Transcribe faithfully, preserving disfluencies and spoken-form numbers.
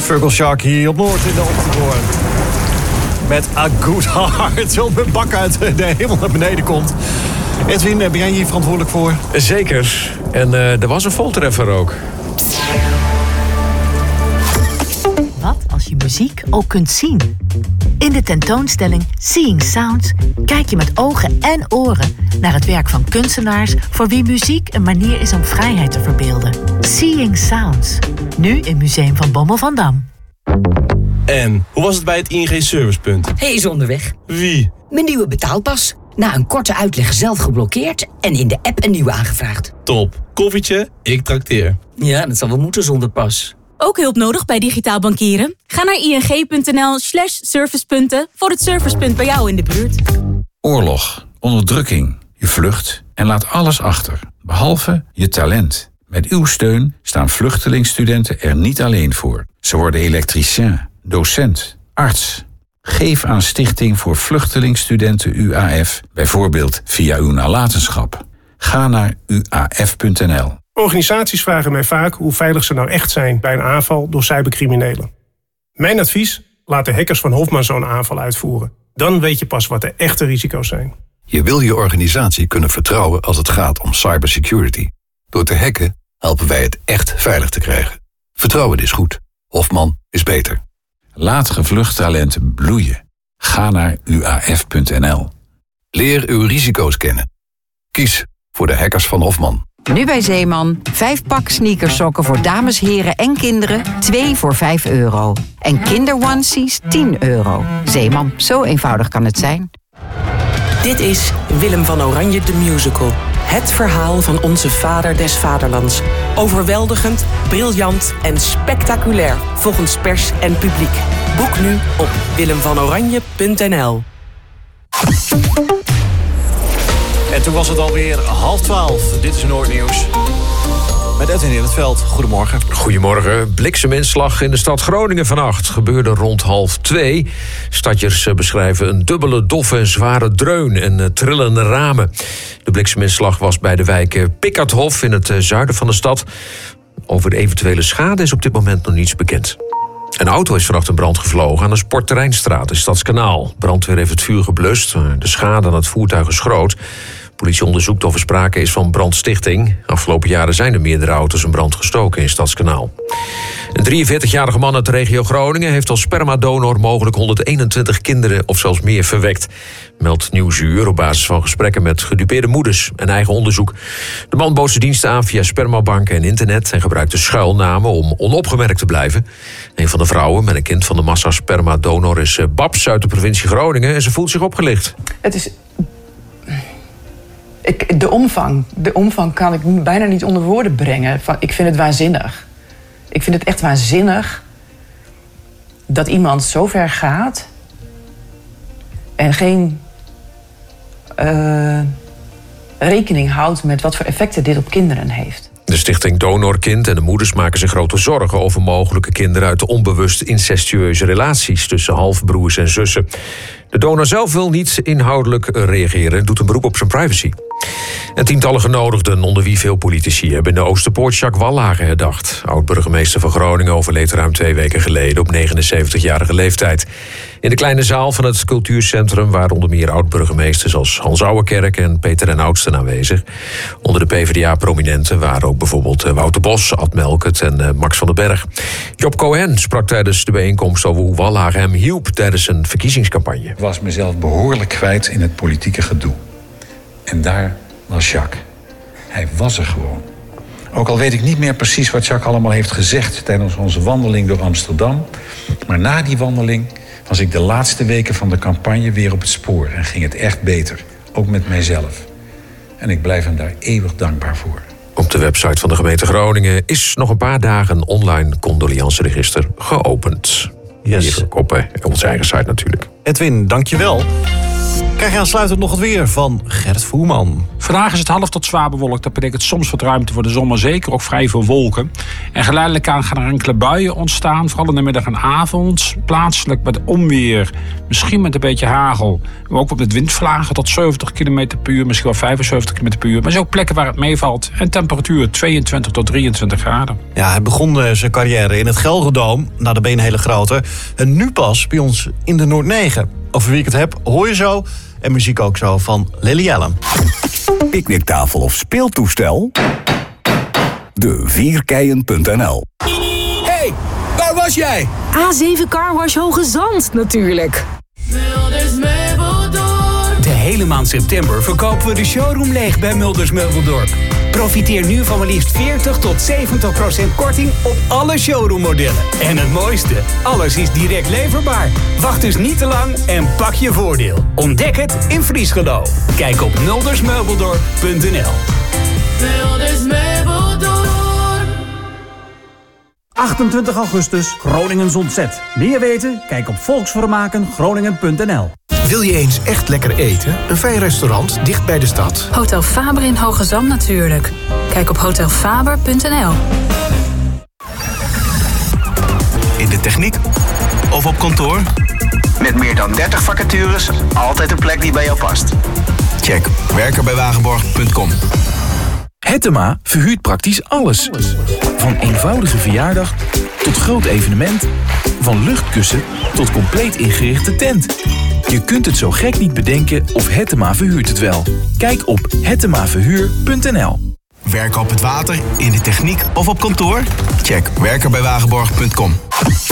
Fergal Shark hier op Noord in de Optidoorn. Met A Good Heart. Terwijl mijn bak uit de hemel naar beneden komt. Edwin, ben jij hier verantwoordelijk voor? Zeker. En uh, er was een voltreffer ook. Wat als je muziek ook kunt zien? In de tentoonstelling Seeing Sounds kijk je met ogen en oren naar het werk van kunstenaars voor wie muziek een manier is om vrijheid te verbeelden. Seeing Sounds. Nu in Museum van Bommel van Dam. En hoe was het bij het I N G-servicepunt? Hij is onderweg. Wie? Mijn nieuwe betaalpas. Na een korte uitleg zelf geblokkeerd en in de app een nieuwe aangevraagd. Top. Koffietje, ik trakteer. Ja, dat zal wel moeten zonder pas. Ook hulp nodig bij digitaal bankieren? Ga naar ing.nl slash servicepunten voor het servicepunt bij jou in de buurt. Oorlog, onderdrukking, je vlucht en laat alles achter, behalve je talent. Met uw steun staan vluchtelingstudenten er niet alleen voor. Ze worden elektricien, docent, arts. Geef aan Stichting voor Vluchtelingstudenten U A F, bijvoorbeeld via uw nalatenschap. Ga naar u a f punt n l. Organisaties vragen mij vaak hoe veilig ze nou echt zijn bij een aanval door cybercriminelen. Mijn advies? Laat de hackers van Hofman zo'n aanval uitvoeren. Dan weet je pas wat de echte risico's zijn. Je wil je organisatie kunnen vertrouwen als het gaat om cybersecurity. Door te hacken helpen wij het echt veilig te krijgen. Vertrouwen is goed. Hofman is beter. Laat gevlucht talent bloeien. Ga naar u a f punt n l. Leer uw risico's kennen. Kies voor de hackers van Hofman. Nu bij Zeeman. Vijf pak sneakersokken voor dames, heren en kinderen. Twee voor vijf euro. En kinderonesies tien euro. Zeeman, zo eenvoudig kan het zijn. Dit is Willem van Oranje de Musical. Het verhaal van onze vader des vaderlands. Overweldigend, briljant en spectaculair. Volgens pers en publiek. Boek nu op willem van oranje punt n l. En toen was het alweer half twaalf. Dit is Noordnieuws. Met Edwin in het veld. Goedemorgen. Goedemorgen. Blikseminslag in de stad Groningen vannacht. Gebeurde rond half twee. Stadjers beschrijven een dubbele, doffe en zware dreun en trillende ramen. De blikseminslag was bij de wijk Pikkerthof in het zuiden van de stad. Over de eventuele schade is op dit moment nog niets bekend. Een auto is vannacht in brand gevlogen aan de Sportterreinstraat in Stadskanaal. Brandweer heeft het vuur geblust. De schade aan het voertuig is groot. Politie onderzoekt of er sprake is van brandstichting. Afgelopen jaren zijn er meerdere auto's in brand gestoken in Stadskanaal. Een drieënveertigjarige man uit de regio Groningen heeft als spermadonor mogelijk honderdeenentwintig kinderen of zelfs meer verwekt. Meldt Nieuwsuur op basis van gesprekken met gedupeerde moeders en eigen onderzoek. De man bood zijn diensten aan via spermabanken en internet en gebruikte schuilnamen om onopgemerkt te blijven. Een van de vrouwen met een kind van de massa spermadonor is Babs uit de provincie Groningen en ze voelt zich opgelicht. Het is... Ik, de omvang, de omvang kan ik bijna niet onder woorden brengen. Ik vind het waanzinnig. Ik vind het echt waanzinnig dat iemand zo ver gaat en geen uh, rekening houdt met wat voor effecten dit op kinderen heeft. De stichting Donorkind en de moeders maken zich grote zorgen over mogelijke kinderen uit de onbewust incestueuze relaties tussen halfbroers en zussen. De donor zelf wil niet inhoudelijk reageren en doet een beroep op zijn privacy. En tientallen genodigden, onder wie veel politici, hebben in de Oosterpoort Jacques Wallage herdacht. Oud-burgemeester van Groningen overleed ruim twee weken geleden op negenenzeventigjarige leeftijd. In de kleine zaal van het cultuurcentrum waren onder meer oud-burgemeesters als Hans Ouwekerk en Peter den Oudsten aanwezig. Onder de PvdA-prominenten waren ook bijvoorbeeld Wouter Bos, Ad Melkert en Max van den Berg. Job Cohen sprak tijdens de bijeenkomst over hoe Wallage hem hielp tijdens een verkiezingscampagne. Ik was mezelf behoorlijk kwijt in het politieke gedoe. En daar was Jacques. Hij was er gewoon. Ook al weet ik niet meer precies wat Jacques allemaal heeft gezegd tijdens onze wandeling door Amsterdam. Maar na die wandeling was ik de laatste weken van de campagne weer op het spoor. En ging het echt beter. Ook met mijzelf. En ik blijf hem daar eeuwig dankbaar voor. Op de website van de gemeente Groningen is nog een paar dagen een online condoleanceregister geopend. Yes. Hier op onze eigen site natuurlijk. Edwin, dankjewel. Krijg je aansluitend nog het weer van Gert Voerman. Vandaag is het half tot zwaar bewolkt. Dat betekent soms wat ruimte voor de zon, maar zeker ook vrij veel wolken. En geleidelijk aan gaan er enkele buien ontstaan. Vooral in de middag en avond. Plaatselijk met onweer. Misschien met een beetje hagel. Maar ook met windvlagen tot zeventig kilometer per uur. Misschien wel vijfenzeventig kilometer per uur. Maar er zijn ook plekken waar het meevalt. En temperatuur tweeëntwintig tot drieëntwintig graden. Ja, hij begon uh, zijn carrière in het Gelredome. Nou, daar ben je een hele grote. En nu pas bij ons in de Noord negen. Over wie ik het heb, hoor je zo. En muziek ook zo van Lily Allen. Picknicktafel of speeltoestel? de vierkeien punt n l. Hey, waar was jij? A zeven Carwash Hoge Zand, natuurlijk. Mulders Meubeldorp. De hele maand september verkopen we de showroom leeg bij Mulders Meubeldorp. Profiteer nu van maar liefst veertig tot zeventig procent korting op alle showroommodellen. En het mooiste, alles is direct leverbaar. Wacht dus niet te lang en pak je voordeel. Ontdek het in Friesgelo. Kijk op mulders meubeldorp punt n l. Mulders Meubeldorp. achtentwintig augustus, Groningen ontzet. Meer weten? Kijk op volksvermaken groningen punt n l. Wil je eens echt lekker eten? Een fijn restaurant dicht bij de stad? Hotel Faber in Hoge Zand natuurlijk. Kijk op hotel faber punt n l. In de techniek of op kantoor? Met meer dan dertig vacatures, altijd een plek die bij jou past. Check werken bij wagenborg punt com. Hettema verhuurt praktisch alles. Van eenvoudige verjaardag tot groot evenement. Van luchtkussen tot compleet ingerichte tent. Je kunt het zo gek niet bedenken of Hettema verhuurt het wel. Kijk op hettema verhuur punt n l. Werken op het water, in de techniek of op kantoor? Check werken bij wagenborg punt com.